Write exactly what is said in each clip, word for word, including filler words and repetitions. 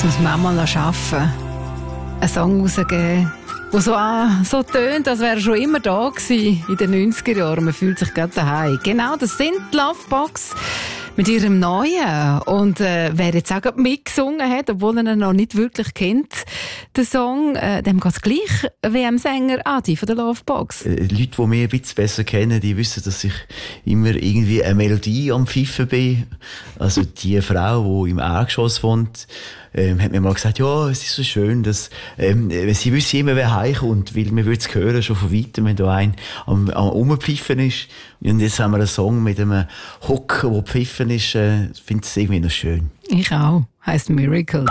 Das muss man auch mal noch schaffen. Einen Song rausgeben, der so, ah, so tönt, als wäre er schon immer da gewesen in den neunziger Jahren. Man fühlt sich gerade daheim. Genau, das sind die Lovebox mit ihrem Neuen. Und äh, wer jetzt auch gerade mitgesungen hat, obwohl er ihn noch nicht wirklich kennt, den Song, äh, dem geht es gleich wie dem Sänger Adi von der Lovebox. Äh, Leute, die mich ein bisschen besser kennen, die wissen, dass ich immer irgendwie eine Melodie am Pfiffen bin. Also die Frau, die im Erdgeschoss wohnt, ähm, hat mir mal gesagt, ja, es ist so schön, dass ähm, sie wissen immer, wer heimkommt, weil man würde es hören, schon von weitem, wenn da ein am, am Umpfiffen ist. Und jetzt haben wir einen Song mit einem Hocker, der pfiffen ist. Äh, ich finde es irgendwie noch schön. Ich auch. Heisst Miracle.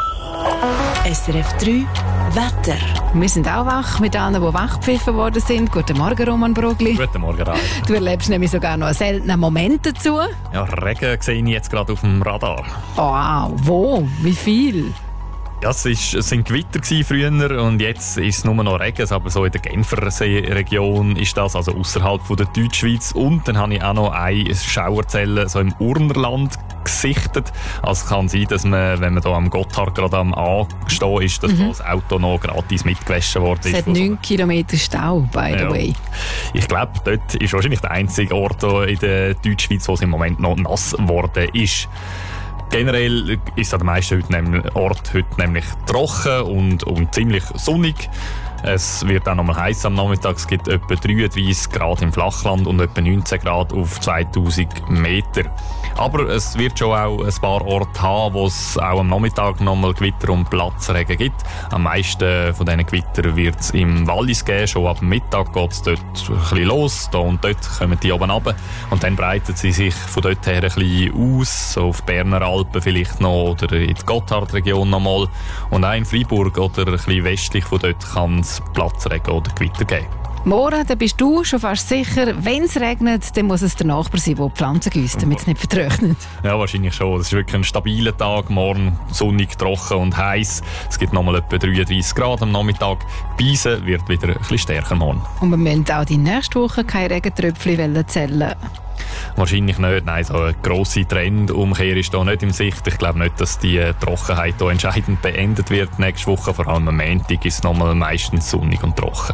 S R F drei Wetter. Wir sind auch wach mit allen, die wachgepfiffen worden sind. Guten Morgen, Roman Brogli. Guten Morgen, Ralf. Du erlebst nämlich sogar noch einen seltenen Moment dazu. Ja, Regen sehe ich jetzt gerade auf dem Radar. Wow, wo? Wie viel? Ja, es, ist, es sind Gewitter gewesen früher und jetzt ist es nur noch Regen, aber so in der Genfersee-Region ist das, also außerhalb der Deutschschweiz. Und dann habe ich auch noch eine Schauerzelle so im Urnerland gesichtet. Also es kann sein, dass man, wenn man da am Gotthard gerade am Anstehen ist, dass mhm. das Auto noch gratis mitgewaschen worden ist. Es hat neun Kilometer Stau, by the ja. way. Ich glaube, dort ist wahrscheinlich der einzige Ort in der Deutschschweiz, wo es im Moment noch nass geworden ist. Generell ist es an den meisten Orten heute nämlich trocken und, und ziemlich sonnig. Es wird auch noch mal heiß am Nachmittag. Es gibt etwa dreiunddreissig Grad im Flachland und etwa neunzehn Grad auf zweitausend Meter. Aber es wird schon auch ein paar Orte haben, wo es auch am Nachmittag noch mal Gewitter und Platzregen gibt. Am meisten von diesen Gewittern wird es im Wallis geben. Schon ab Mittag geht es dort ein bisschen los. Da und dort kommen die oben runter. Und dann breiten sie sich von dort her ein bisschen aus. So auf die Berner Alpen vielleicht noch oder in die Gotthardregion noch mal. Und auch in Freiburg oder ein bisschen westlich von dort kann es Platzregen oder Gewitter geben. Morgen, da bist du schon fast sicher, wenn es regnet, dann muss es der Nachbar sein, der die Pflanzen gießt, damit es nicht vertrocknet. Ja, wahrscheinlich schon. Es ist wirklich ein stabiler Tag. Morgen sonnig, trocken und heiß. Es gibt noch mal etwa dreiunddreissig Grad am Nachmittag. Beisen wird wieder ein bisschen stärker morgen. Und wir müssen auch die nächste Woche keine Regentröpfchen zählen. Wahrscheinlich nicht. Nein, so eine grosse Trendumkehr ist hier nicht in Sicht. Ich glaube nicht, dass die Trockenheit hier entscheidend beendet wird nächste Woche. Vor allem am Montag ist es nochmal meistens sonnig und trocken.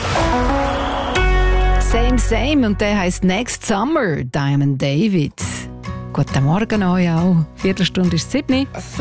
Same, same. Und der heisst Next Summer, Diamond David. Guten Morgen euch auch. Viertelstunde ist sieben.